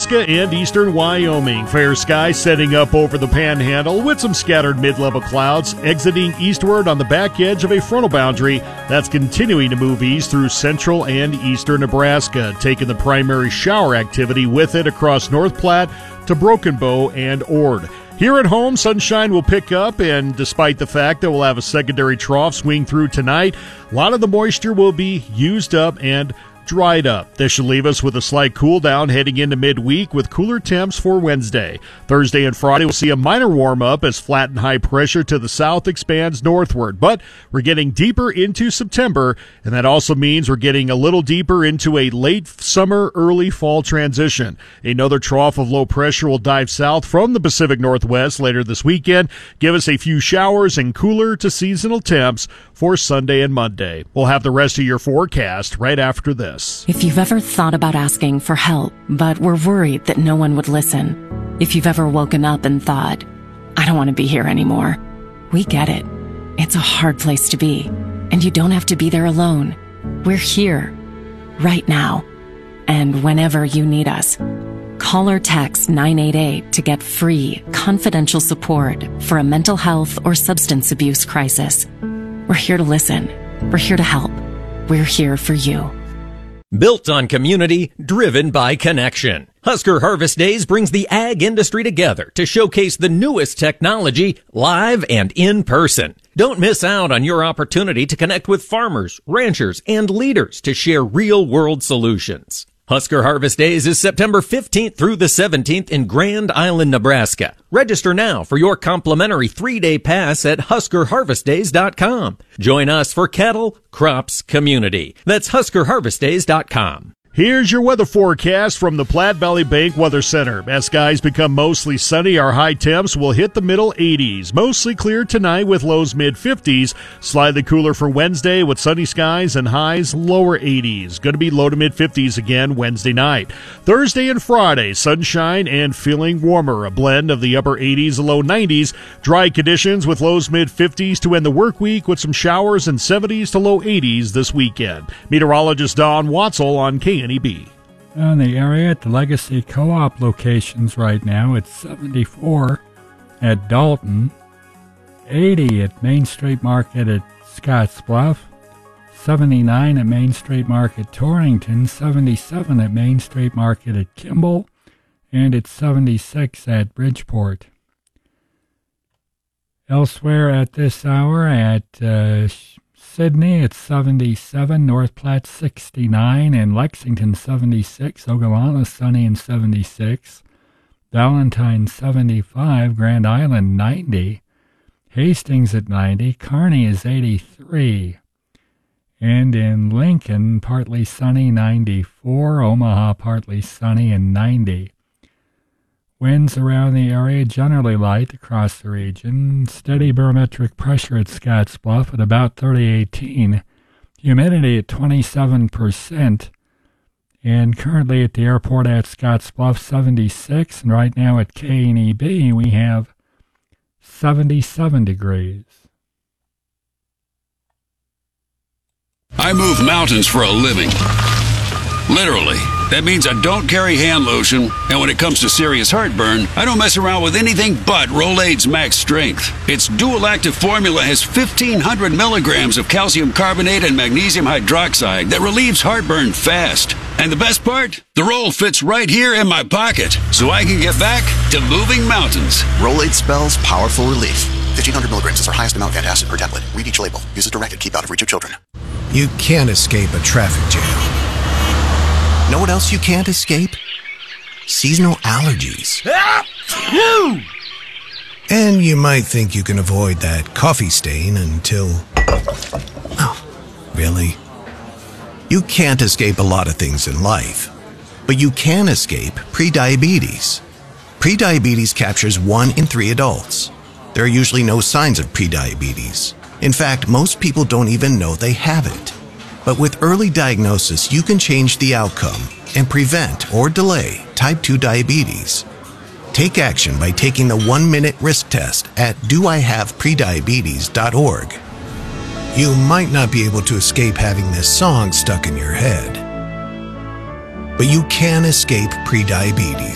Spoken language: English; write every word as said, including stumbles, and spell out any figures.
Nebraska and eastern Wyoming. Fair skies setting up over the Panhandle with some scattered mid-level clouds exiting eastward on the back edge of a frontal boundary that's continuing to move east through central and eastern Nebraska, taking the primary shower activity with it across North Platte to Broken Bow and Ord. Here at home, sunshine will pick up, and despite the fact that we'll have a secondary trough swing through tonight, a lot of the moisture will be used up and dried up. This should leave us with a slight cool down heading into midweek with cooler temps for Wednesday. Thursday and Friday we'll see a minor warm up as flat and high pressure to the south expands northward. But we're getting deeper into September, and that also means we're getting a little deeper into a late summer, early fall transition. Another trough of low pressure will dive south from the Pacific Northwest later this weekend, give us a few showers and cooler to seasonal temps for Sunday and Monday. We'll have the rest of your forecast right after this. If you've ever thought about asking for help, but were worried that no one would listen, if you've ever woken up and thought, I don't want to be here anymore, we get it. It's a hard place to be, and you don't have to be there alone. We're here, right now, and whenever you need us. Call or text nine eight eight to get free, confidential support for a mental health or substance abuse crisis. We're here to listen. We're here to help. We're here for you. Built on community, driven by connection. Husker Harvest Days brings the ag industry together to showcase the newest technology live and in person. Don't miss out on your opportunity to connect with farmers, ranchers, and leaders to share real-world solutions. Husker Harvest Days is September fifteenth through the seventeenth in Grand Island, Nebraska. Register now for your complimentary three-day pass at husker harvest days dot com. Join us for cattle, crops, community. That's husker harvest days dot com. Here's your weather forecast from the Platte Valley Bank Weather Center. As skies become mostly sunny, our high temps will hit the middle eighties. Mostly clear tonight with lows mid-fifties. Slightly cooler for Wednesday with sunny skies and highs lower eighties. Going to be low to mid-fifties again Wednesday night. Thursday and Friday, sunshine and feeling warmer. A blend of the upper eighties and low nineties. Dry conditions with lows mid-fifties to end the work week with some showers and seventies to low eighties this weekend. Meteorologist Don Watzel on K N E B. In the area at the Legacy Co-op locations right now, it's seventy-four at Dalton, eighty at Main Street Market at Scottsbluff, seventy-nine at Main Street Market Torrington, seventy-seven at Main Street Market at Kimball, and it's seventy-six at Bridgeport. Elsewhere at this hour at uh, Sydney, it's seventy-seven, North Platte sixty-nine, and Lexington seventy-six, Ogallala sunny and seventy-six, Valentine seventy-five, Grand Island ninety, Hastings at ninety, Kearney is eighty-three, and in Lincoln, partly sunny ninety-four, Omaha partly sunny and ninety. Winds around the area generally light across the region. Steady barometric pressure at Scottsbluff at about thirty eighteen. Humidity at twenty-seven percent. And currently at the airport at Scottsbluff, seventy-six. And right now at K N E B, we have seventy-seven degrees. I move mountains for a living. Literally. That means I don't carry hand lotion, and when it comes to serious heartburn, I don't mess around with anything but Rolaids Max Strength. Its dual-active formula has fifteen hundred milligrams of calcium carbonate and magnesium hydroxide that relieves heartburn fast. And the best part? The roll fits right here in my pocket, so I can get back to moving mountains. Rolaids spells powerful relief. fifteen hundred milligrams is our highest amount of antacid per tablet. Read each label. Use as directed. Keep out of reach of children. You can't escape a traffic jam. Know what else you can't escape? Seasonal allergies. And you might think you can avoid that coffee stain until... Oh, really? You can't escape a lot of things in life, but you can escape prediabetes. Prediabetes captures one in three adults. There are usually no signs of prediabetes. In fact, most people don't even know they have it. But with early diagnosis, you can change the outcome and prevent or delay type two diabetes. Take action by taking the one-minute risk test at do I have prediabetes dot org. You might not be able to escape having this song stuck in your head, but you can escape prediabetes.